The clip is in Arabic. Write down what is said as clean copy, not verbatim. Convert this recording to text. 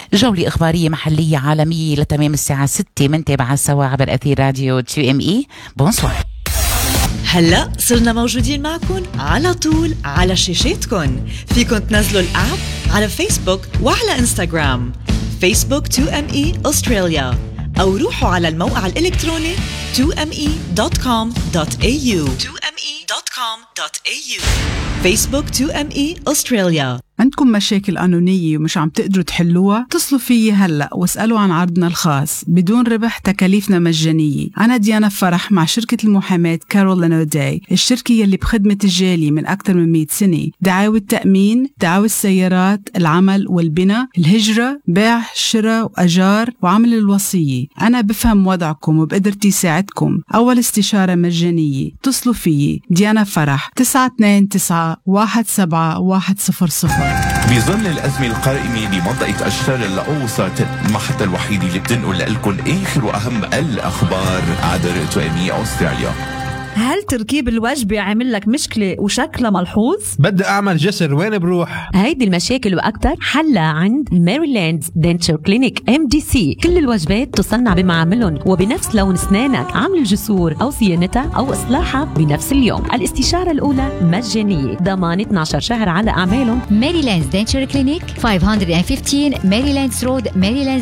جولة إخبارية محلية عالمية لتمام الساعة 6 منتابعة سوا عبر أثير راديو QME. بونسوار. هلأ صرنا موجودين معكن على طول على شاشاتكن. فيكن تنزلوا الآب على فيسبوك وعلى إنستغرام فيسبوك 2ME أستراليا، أو روحوا على الموقع الإلكتروني 2me.com.au فيسبوك 2ME أستراليا. عندكم مشاكل قانونية ومش عم تقدروا تحلوها؟ اتصلوا فيي هلأ واسألوا عن عرضنا الخاص بدون ربح، تكاليفنا مجانية. أنا ديانا فرح مع شركة المحاماة كارول لانوداي، الشركة يلي بخدمة الجالية من أكثر من 100 سنة. دعاوى التأمين، دعاوى السيارات، العمل والبناء، الهجرة، بيع، شراء وأجار، وعمل الوصية. أنا بفهم وضعكم وبقدرتي ساعدكم. أول استشارة مجانية. اتصلوا فيي ديانا فرح 929-17-100. بظل الأزمة القائمة بمنطقة أشتار الأوسط، المحطة الوحيدة اللي بتنقل لكم آخر وأهم الأخبار عبر QME أستراليا. هل تركيب الوجبة عامل لك مشكلة وشكلها ملحوظ؟ بدي أعمل جسر، وين بروح؟ هيدي المشاكل وأكتر حلها عند ميريلاند دنتشر كلينيك MDC. كل الوجبات تصنع بمعاملهم وبنفس لون أسنانك. عمل الجسور أو صيانتها أو إصلاحها بنفس اليوم. الاستشارة الأولى مجانية، ضمان 12 شهر على أعمالهم. ميريلاند دنتشر كلينيك 515 ميريلاند رود، ميريلاند